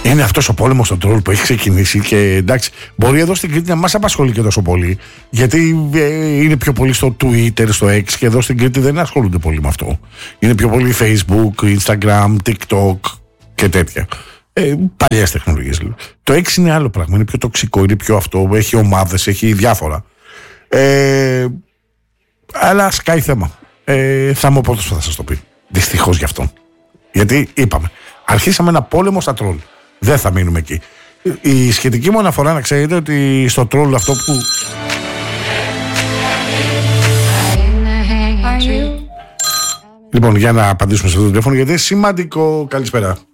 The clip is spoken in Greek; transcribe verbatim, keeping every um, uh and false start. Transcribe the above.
Είναι αυτός ο πόλεμος στον τρόλ που έχει ξεκινήσει και εντάξει, μπορεί εδώ στην Κρήτη να μας απασχολεί και τόσο πολύ, γιατί ε, είναι πιο πολύ στο Twitter, στο X, και εδώ στην Κρήτη δεν ασχολούνται πολύ με αυτό. Είναι πιο πολύ Facebook, Instagram, TikTok και τέτοια. Ε, παλιές τεχνολογίες. Το X είναι άλλο πράγμα, είναι πιο τοξικό, είναι πιο αυτό, έχει ομάδες, έχει διάφορα. Ε, αλλά σκάει θέμα. Ε, θα μου πω πώς θα σας το πει. Δυστυχώς γι' αυτό. Γιατί είπαμε, αρχίσαμε ένα πόλεμο στα τρόλ. Δεν θα μείνουμε εκεί. Η σχετική μου αναφορά, να ξέρετε ότι στο τρόλ αυτό που... Λοιπόν, για να απαντήσουμε σε αυτό το τηλέφωνο, γιατί είναι σημαντικό. Καλησπέρα.